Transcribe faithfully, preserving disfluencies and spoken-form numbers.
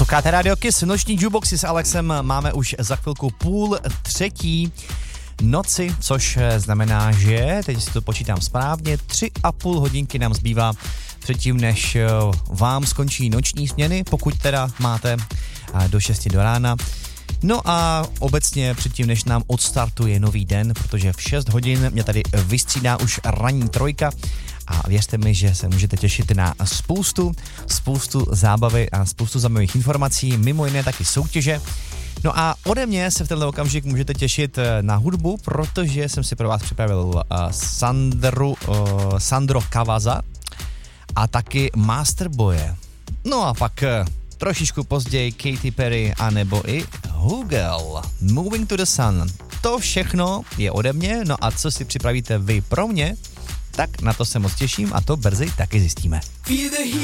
Posloucháte Radio Kiss, noční jukeboxy s Alexem, máme už za chvilku půl třetí noci, což znamená, že, teď si to počítám správně, tři a půl hodinky nám zbývá předtím, než vám skončí noční směny, pokud teda máte do šesti do rána. No a obecně předtím, než nám odstartuje nový den, protože v šest hodin mě tady vystřídá už ranní trojka a věřte mi, že se můžete těšit na spoustu, spoustu zábavy a spoustu zajímavých informací, mimo jiné taky soutěže. No a ode mě se v tenhle okamžik můžete těšit na hudbu, protože jsem si pro vás připravil uh, Sandru, uh, Sandro Cavazza a taky Masterboye. No a pak uh, trošičku později Katy Perry anebo i Hugel, Moving to the Sun. To všechno je ode mě, no a co si připravíte vy pro mě, tak na to se moc těším a to brzy taky zjistíme.